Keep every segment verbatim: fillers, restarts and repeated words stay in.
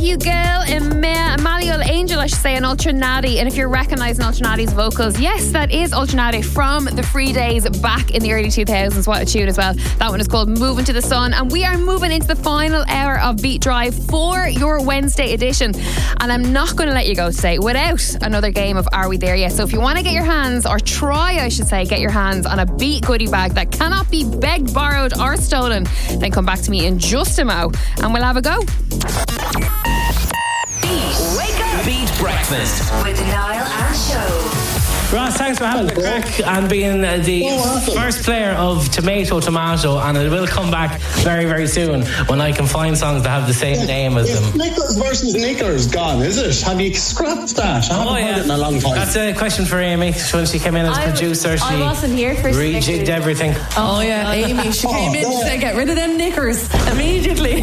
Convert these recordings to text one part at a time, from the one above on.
you girl, Emmanuel Angel, I should say, and Ultra Natty. And if you're recognising Ultra Natty's vocals, yes, that is Ultra Natty from the Free Days back in the early two thousands. What a tune as well. That one is called Moving to the Sun. And we are moving into the final hour of Beat Drive for your Wednesday edition. And I'm not going to let you go today without another game of Are We There Yet? So if you want to get your hands, or try, I should say, get your hands on a Beat goodie bag that cannot be begged, borrowed or stolen, then come back to me in just a mo and we'll have a go. Beat. Wake up. Beat Breakfast with Niall and Show. Ross, thanks for having the crack and being uh, the oh, first player of Tomato Tomato, and it will come back very, very soon when I can find songs that have the same name as them. Nicholas versus Nicholas gone, is it? Have you scrapped that? I haven't oh, yeah. heard it in a long time. That's a question for Amy. When she came in as I, producer, she I wasn't here for rejigged everything. Oh, yeah, Amy. She came oh, in, she said, get rid of them knickers immediately.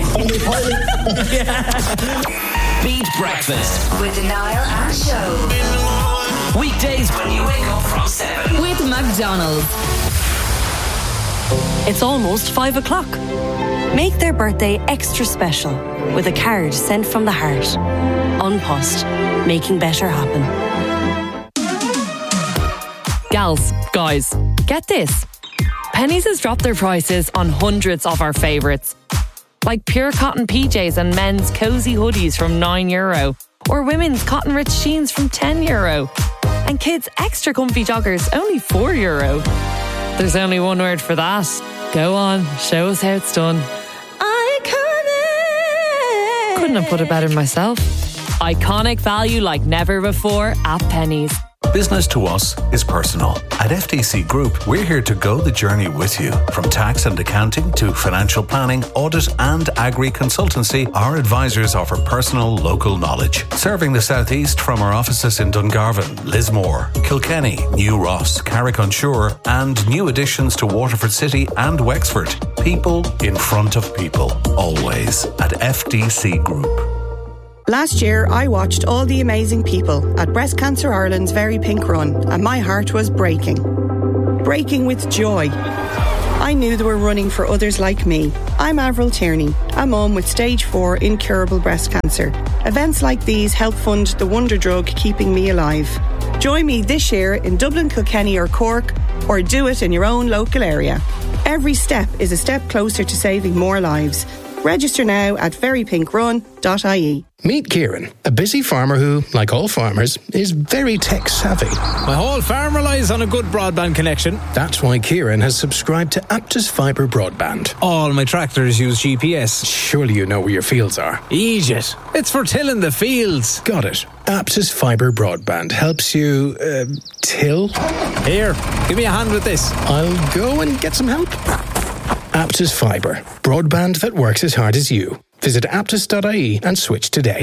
yeah. Beat Breakfast with Niall and Show. Weekdays when you wake up from seven. With McDonald's. It's almost five o'clock. Make their birthday extra special with a card sent from the heart. Unpost, making better happen. Gals, guys, get this. Penneys has dropped their prices on hundreds of our favourites. Like pure cotton P Js and men's cosy hoodies from nine euro. Or women's cotton rich jeans from ten euro. And kids' extra comfy joggers, only four euro. There's only one word for that. Go on, show us how it's done. Iconic! Couldn't have put it better myself. Iconic value like never before at Penneys. Business to us is personal. At F D C Group, we're here to go the journey with you. From tax and accounting to financial planning, audit and agri consultancy, our advisors offer personal local knowledge. Serving the southeast from our offices in Dungarvan, Lismore, Kilkenny, New Ross, Carrick-on-Suir and new additions to Waterford City and Wexford. People in front of people. Always at F D C Group. Last year, I watched all the amazing people at Breast Cancer Ireland's Very Pink Run, and my heart was breaking. Breaking with joy. I knew they were running for others like me. I'm Avril Tierney, a mum with stage four incurable breast cancer. Events like these help fund the wonder drug keeping me alive. Join me this year in Dublin, Kilkenny or Cork, or do it in your own local area. Every step is a step closer to saving more lives. Register now at very pink run dot I E. Meet Kieran, a busy farmer who, like all farmers, is very tech savvy. My whole farm relies on a good broadband connection. That's why Kieran has subscribed to Aptus Fibre Broadband. All my tractors use G P S. Surely you know where your fields are. Egypt. It's for tilling the fields. Got it. Aptus Fibre Broadband helps you, uh, till? Here, give me a hand with this. I'll go and get some help. Aptus Fibre, broadband that works as hard as you. Visit aptus dot I E and switch today.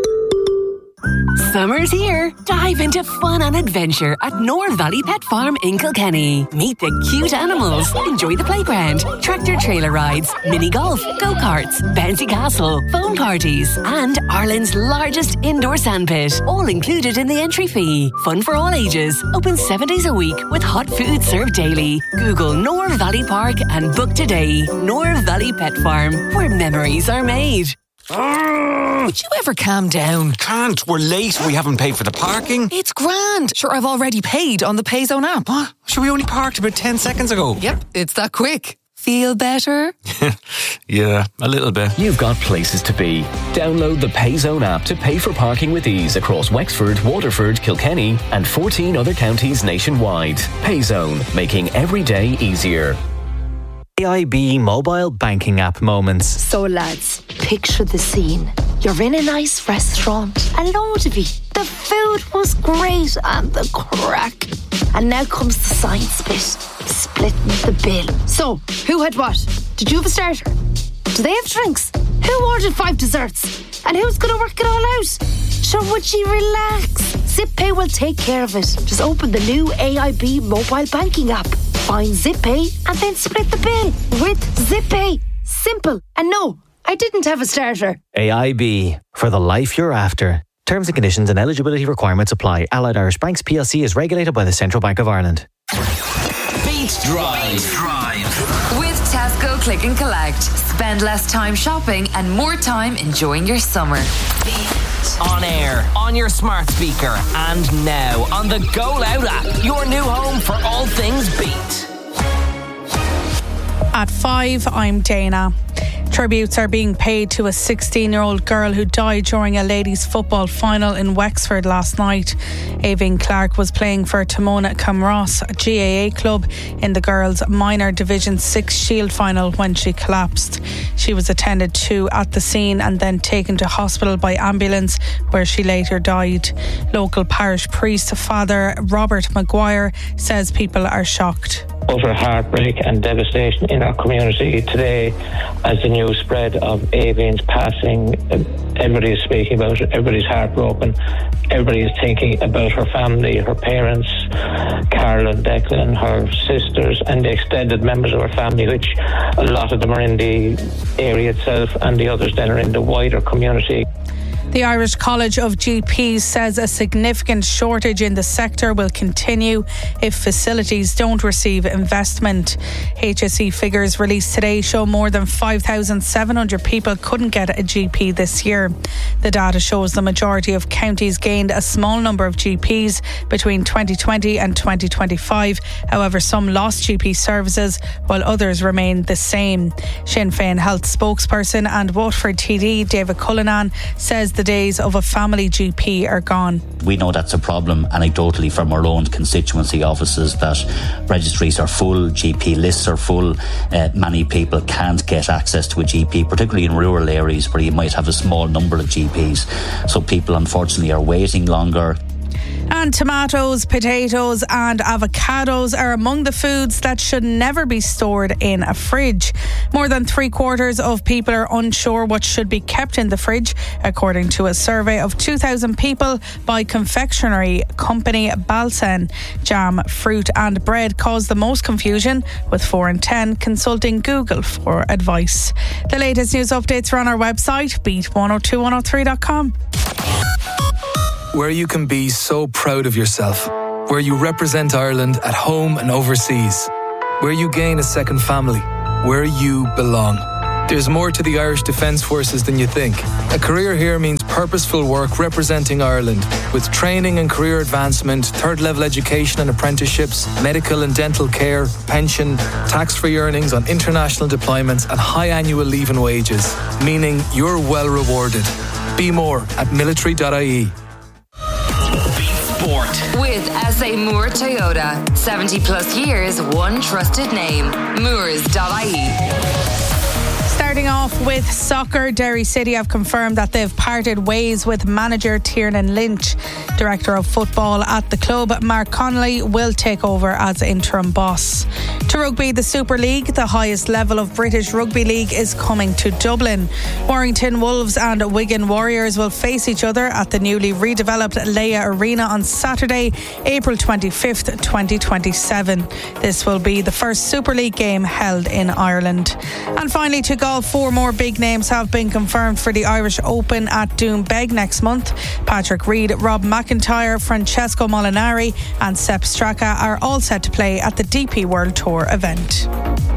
Summer's here. Dive into fun and adventure at North Valley Pet Farm in Kilkenny. Meet the cute animals, enjoy the playground, tractor trailer rides, mini golf, go-karts, bouncy castle, foam parties, and Ireland's largest indoor sandpit. All included in the entry fee. Fun for all ages. Open seven days a week with hot food served daily. Google North Valley Park and book today. North Valley Pet Farm, where memories are made. Would you ever calm down? Can't. We're late. We haven't paid for the parking. It's grand. Sure, I've already paid on the Payzone app. What? Sure, we only parked about ten seconds ago. Yep, it's that quick. Feel better? Yeah, a little bit. You've got places to be. Download the Payzone app to pay for parking with ease across Wexford, Waterford, Kilkenny and fourteen other counties nationwide. Payzone, making every day easier. A I B mobile banking app moments. So lads, picture the scene. You're in a nice restaurant, a load of you. The food was great and the crack. And now comes the science bit, splitting the bill. So, who had what? Did you have a starter? Do they have drinks? Who ordered five desserts? And who's going to work it all out? Sure, would you relax? ZipPay will take care of it. Just open the new A I B mobile banking app. Find ZipPay and then split the bill with ZipPay. Simple. And no, I didn't have a starter. A I B, for the life you're after. Terms and conditions and eligibility requirements apply. Allied Irish Banks P L C is regulated by the Central Bank of Ireland. Beat Drive. Drive. With Tesco. Tesco Click and Collect. Spend less time shopping and more time enjoying your summer. On air, on your smart speaker, and now on the Go Loud app, your new home for all things Beat. At five, I'm Dana. Tributes are being paid to a sixteen-year-old girl who died during a ladies' football final in Wexford last night. Aoibhinn Clark was playing for Timona Camross, a G A A club, in the girls' minor Division six Shield final when she collapsed. She was attended to at the scene and then taken to hospital by ambulance, where she later died. Local parish priest Father Robert Maguire says people are shocked. Utter heartbreak and devastation in our community today as the news spread of Aoibhinn's passing. Everybody is speaking about it, everybody's heartbroken, everybody is thinking about her family, her parents, Carol and Declan, her sisters and the extended members of her family, which a lot of them are in the area itself and the others then are in the wider community. The Irish College of G Ps says a significant shortage in the sector will continue if facilities don't receive investment. H S E figures released today show more than five thousand seven hundred people couldn't get a G P this year. The data shows the majority of counties gained a small number of G Ps between twenty twenty and twenty twenty-five. However, some lost G P services while others remained the same. Sinn Féin Health spokesperson and Waterford T D David Cullinan says the days of a family G P are gone. We know that's a problem anecdotally from our own constituency offices, that registries are full, G P lists are full. Uh, many people can't get access to a G P, particularly in rural areas where you might have a small number of G Ps. So people unfortunately are waiting longer. And tomatoes, potatoes and avocados are among the foods that should never be stored in a fridge. More than three quarters of people are unsure what should be kept in the fridge, according to a survey of two thousand people by confectionery company Balsen. Jam, fruit and bread cause the most confusion, with four in ten consulting Google for advice. The latest news updates are on our website, beat one oh two one oh three dot com. Where you can be so proud of yourself. Where you represent Ireland at home and overseas. Where you gain a second family. Where you belong. There's more to the Irish Defence Forces than you think. A career here means purposeful work representing Ireland, with training and career advancement, third level education and apprenticeships, medical and dental care, pension, tax-free earnings on international deployments and high annual leave and wages, meaning you're well rewarded. Be more at military dot I E. With S A Moore Toyota. seventy plus years, one trusted name. Moores dot I E. Starting off with soccer, Derry City have confirmed that they've parted ways with manager Tiernan Lynch. Director of football at the club, Mark Connolly, will take over as interim boss. To rugby, the Super League, the highest level of British Rugby League, is coming to Dublin. Warrington Wolves and Wigan Warriors will face each other at the newly redeveloped Leia Arena on Saturday, April twenty-fifth, twenty twenty-seven. This will be the first Super League game held in Ireland. And finally, to golf, four more big names have been confirmed for the Irish Open at Doombeg next month. Patrick Reed, Rob McIntyre, Francesco Molinari and Sepp Straka are all set to play at the D P World Tour event.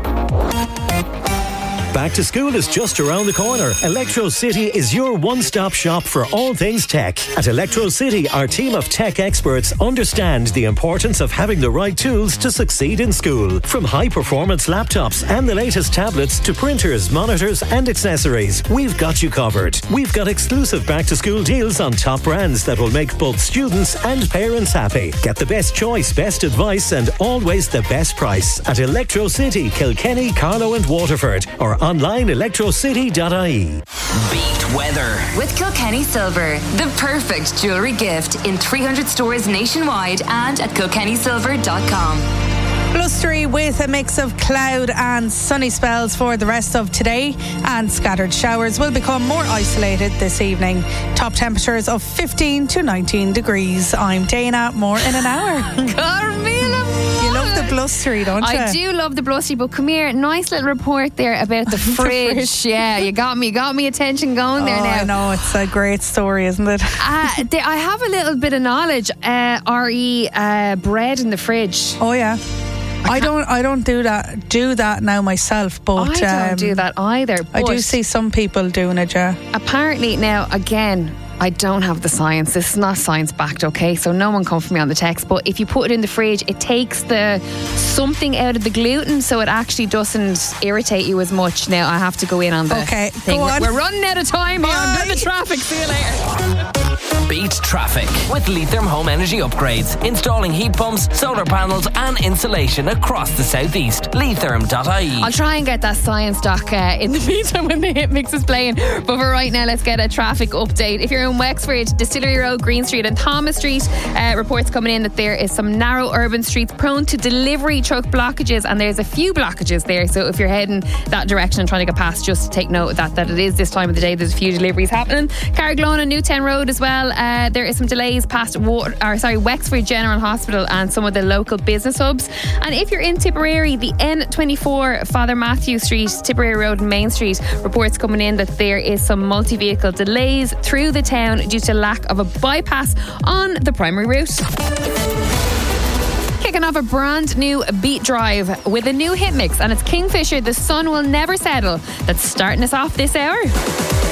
Back to school is just around the corner. Electro City is your one-stop shop for all things tech. At Electro City, our team of tech experts understand the importance of having the right tools to succeed in school. From high-performance laptops and the latest tablets to printers, monitors and accessories, we've got you covered. We've got exclusive back-to-school deals on top brands that will make both students and parents happy. Get the best choice, best advice and always the best price at Electro City, Kilkenny, Carlow and Waterford, or online electro city dot I E. Beat weather with Kilkenny Silver, the perfect jewellery gift in three hundred stores nationwide and at kilkenny silver dot com. Blustery with a mix of cloud and sunny spells for the rest of today, and scattered showers will become more isolated this evening. Top temperatures of fifteen to nineteen degrees. I'm Dana, more in an hour. Carmela, you love the blustery, don't you? I do love the blustery, but come here, nice little report there about the fridge. the fridge. Yeah, you got me, got me attention going there oh, now. I know, it's a great story, isn't it? uh, there, I have a little bit of knowledge. Uh, R E uh, bread in the fridge. Oh yeah. I don't. I don't do that. Do that now myself, but I don't um, do that either. I do but see some people doing it. Yeah. Apparently, now again, I don't have the science. This is not science backed, okay? So no one come for me on the text. But if you put it in the fridge, it takes the something out of the gluten, so it actually doesn't irritate you as much. Now I have to go in on the Okay, thing. go on. We're, we're running out of time here. I'm doing the traffic. See you later. Beat traffic with Leitherm Home Energy Upgrades. Installing heat pumps, solar panels and insulation across the southeast. Leitherm dot I E. I'll try and get that science doc uh, in the meantime when the hit mix is playing. But for right now, let's get a traffic update. If you're in Wexford, Distillery Road, Green Street and Thomas Street, uh, reports coming in that there is some narrow urban streets prone to delivery truck blockages, and there's a few blockages there. So if you're heading that direction and trying to get past, just take note of that, that it is this time of the day. There's a few deliveries happening. Carriglone and Newtown Road as well. Uh, there is some delays past Water, or sorry, Wexford General Hospital and some of the local business hubs. And if you're in Tipperary, the N twenty-four Father Matthew Street, Tipperary Road and Main Street, reports coming in that there is some multi-vehicle delays through the town due to lack of a bypass on the primary route. Kicking off a brand new beat drive with a new hit mix, and it's Kingfisher, The Sun Will Never Settle, that's starting us off this hour.